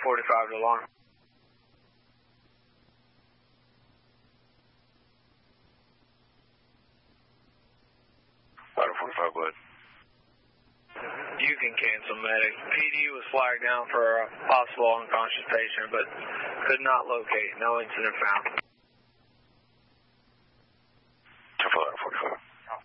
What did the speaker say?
45 to alarm. Vital 45, go ahead. You can cancel medic. PD was flagged down for a possible unconscious patient, but could not locate. No incident found.